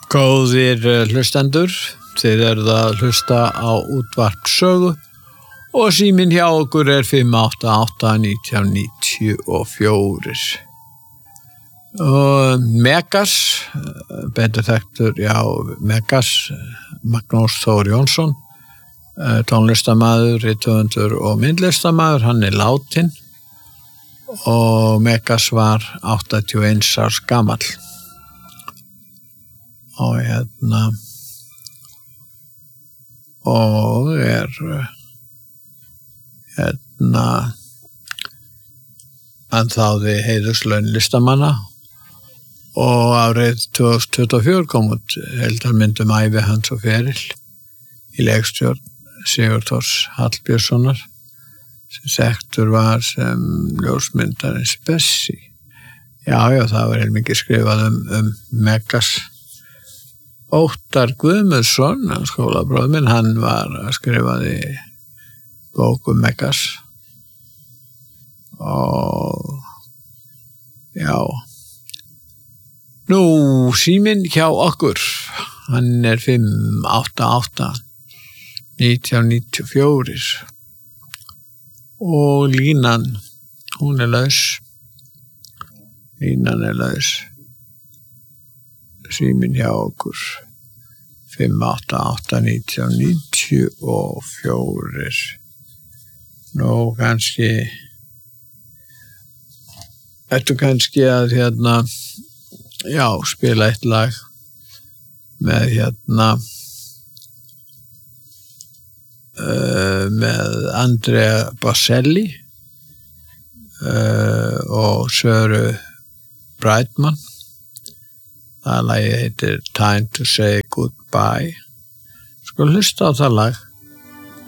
Góðir hlustendur, þið eruð að hlusta á útvarp Sögu og síminn hjá okkur 588-1994. Megas, betur þekktur, Megas, Magnús Þór Jónsson, tónlistarmaður, rithöfundur og myndlistarmaður, hann látinn og Megas var 81 árs gamall. Og hann þáði heiðurslaun listamanna og árið 2024 kom út heildarmynd ævi hans og ferill í leikstjórn Sigurþórs Hallbjörnssonar sem þekktur var sem ljósmyndarins Bessi. Já, það var heilmikið skrifað Megas. Óttar Guðmundsson, skólabróðir minn, hann var að skrifaði bók Megas. Og nú síminn hjá okkur, hann 588-1994 og línan, hún laus. Línan laus. Síminn hjá okkur 588-1994. Nú ertu kannski að spila eitt lag með með Andrea Bocelli og Söru Brightman. Það lagið heitir Time to Say Goodbye. Sko hlusta á það lag.